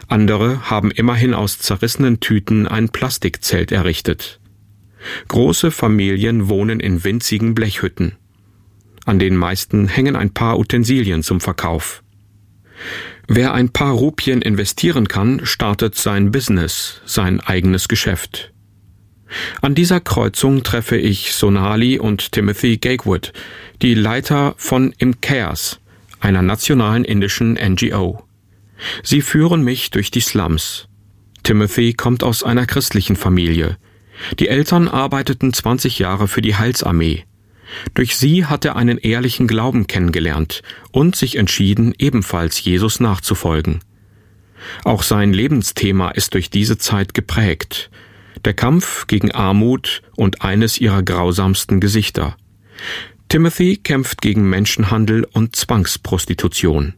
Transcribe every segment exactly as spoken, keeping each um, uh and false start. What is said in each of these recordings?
Andere haben immerhin aus zerrissenen Tüten ein Plastikzelt errichtet. Große Familien wohnen in winzigen Blechhütten. An den meisten hängen ein paar Utensilien zum Verkauf. Wer ein paar Rupien investieren kann, startet sein Business, sein eigenes Geschäft. An dieser Kreuzung treffe ich Sonali und Timothy Gatewood, die Leiter von ImCares, einer nationalen indischen N G O. Sie führen mich durch die Slums. Timothy kommt aus einer christlichen Familie. Die Eltern arbeiteten zwanzig Jahre für die Heilsarmee. Durch sie hat er einen ehrlichen Glauben kennengelernt und sich entschieden, ebenfalls Jesus nachzufolgen. Auch sein Lebensthema ist durch diese Zeit geprägt: der Kampf gegen Armut und eines ihrer grausamsten Gesichter. Timothy kämpft gegen Menschenhandel und Zwangsprostitution.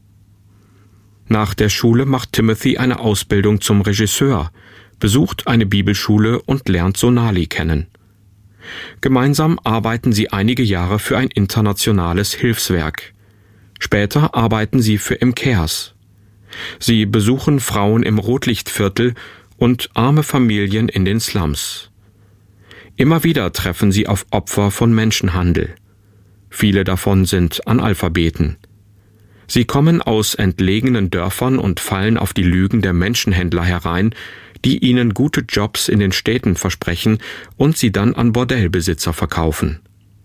Nach der Schule macht Timothy eine Ausbildung zum Regisseur, besucht eine Bibelschule und lernt Sonali kennen. Gemeinsam arbeiten sie einige Jahre für ein internationales Hilfswerk. Später arbeiten sie für ImCares. Sie besuchen Frauen im Rotlichtviertel und arme Familien in den Slums. Immer wieder treffen sie auf Opfer von Menschenhandel. Viele davon sind Analphabeten. Sie kommen aus entlegenen Dörfern und fallen auf die Lügen der Menschenhändler herein, die ihnen gute Jobs in den Städten versprechen und sie dann an Bordellbesitzer verkaufen.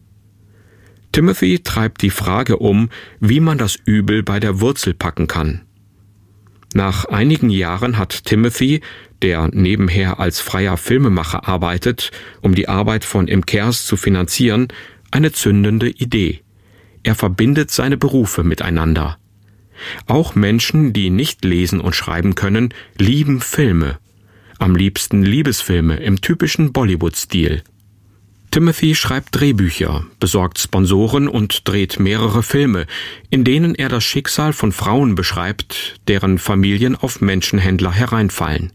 Timothy treibt die Frage um, wie man das Übel bei der Wurzel packen kann. Nach einigen Jahren hat Timothy, der nebenher als freier Filmemacher arbeitet, um die Arbeit von ImCares zu finanzieren, eine zündende Idee. Er verbindet seine Berufe miteinander. Auch Menschen, die nicht lesen und schreiben können, lieben Filme. Am liebsten Liebesfilme im typischen Bollywood-Stil. Timothy schreibt Drehbücher, besorgt Sponsoren und dreht mehrere Filme, in denen er das Schicksal von Frauen beschreibt, deren Familien auf Menschenhändler hereinfallen.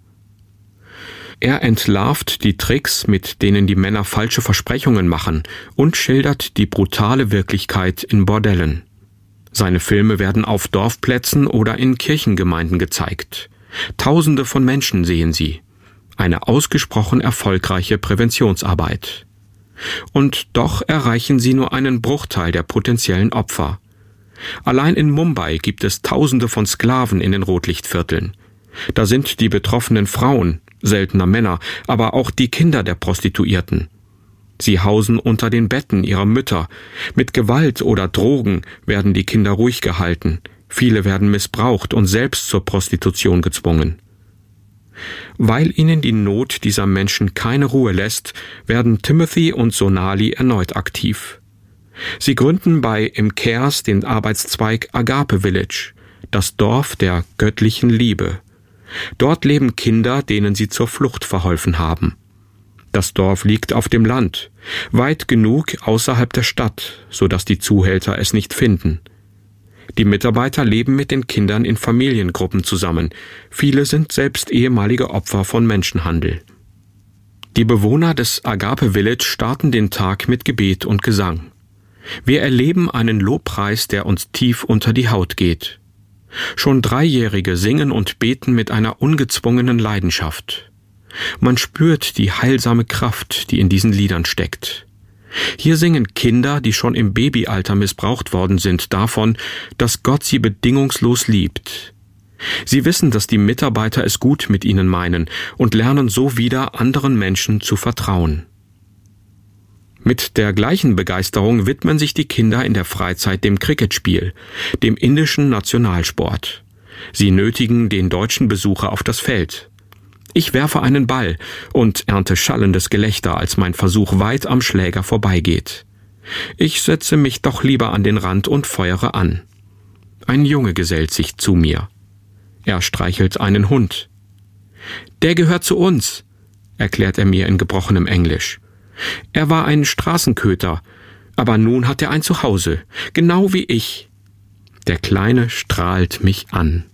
Er entlarvt die Tricks, mit denen die Männer falsche Versprechungen machen, und schildert die brutale Wirklichkeit in Bordellen. Seine Filme werden auf Dorfplätzen oder in Kirchengemeinden gezeigt. Tausende von Menschen sehen sie. Eine ausgesprochen erfolgreiche Präventionsarbeit. Und doch erreichen sie nur einen Bruchteil der potenziellen Opfer. Allein in Mumbai gibt es Tausende von Sklaven in den Rotlichtvierteln. Da sind die betroffenen Frauen, seltener Männer, aber auch die Kinder der Prostituierten. Sie hausen unter den Betten ihrer Mütter. Mit Gewalt oder Drogen werden die Kinder ruhig gehalten. Viele werden missbraucht und selbst zur Prostitution gezwungen. Weil ihnen die Not dieser Menschen keine Ruhe lässt, werden Timothy und Sonali erneut aktiv. Sie gründen bei ImCares den Arbeitszweig Agape Village, das Dorf der göttlichen Liebe. Dort leben Kinder, denen sie zur Flucht verholfen haben. Das Dorf liegt auf dem Land, weit genug außerhalb der Stadt, sodass die Zuhälter es nicht finden. Die Mitarbeiter leben mit den Kindern in Familiengruppen zusammen. Viele sind selbst ehemalige Opfer von Menschenhandel. Die Bewohner des Agape Village starten den Tag mit Gebet und Gesang. Wir erleben einen Lobpreis, der uns tief unter die Haut geht. Schon Dreijährige singen und beten mit einer ungezwungenen Leidenschaft. Man spürt die heilsame Kraft, die in diesen Liedern steckt. Hier singen Kinder, die schon im Babyalter missbraucht worden sind, davon, dass Gott sie bedingungslos liebt. Sie wissen, dass die Mitarbeiter es gut mit ihnen meinen und lernen so wieder, anderen Menschen zu vertrauen. Mit der gleichen Begeisterung widmen sich die Kinder in der Freizeit dem Cricketspiel, dem indischen Nationalsport. Sie nötigen den deutschen Besucher auf das Feld. Ich werfe einen Ball und ernte schallendes Gelächter, als mein Versuch weit am Schläger vorbeigeht. Ich setze mich doch lieber an den Rand und feuere an. Ein Junge gesellt sich zu mir. Er streichelt einen Hund. »Der gehört zu uns«, erklärt er mir in gebrochenem Englisch. »Er war ein Straßenköter, aber nun hat er ein Zuhause, genau wie ich.« Der Kleine strahlt mich an.